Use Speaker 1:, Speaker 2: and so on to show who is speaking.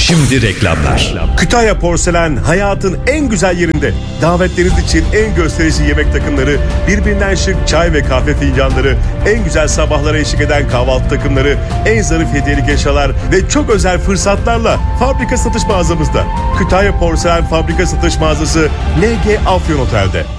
Speaker 1: Şimdi reklamlar.
Speaker 2: Kütahya Porselen hayatın en güzel yerinde. Davetleriniz için en gösterişli yemek takımları, birbirinden şık çay ve kahve fincanları, en güzel sabahlara eşlik eden kahvaltı takımları, en zarif hediyelik eşyalar ve çok özel fırsatlarla fabrika satış mağazamızda. Kütahya Porselen Fabrika Satış Mağazası NG Afyon Otel'de.